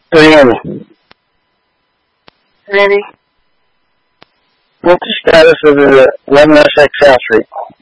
Ready. Ready? What's the status of the 11SX house recall?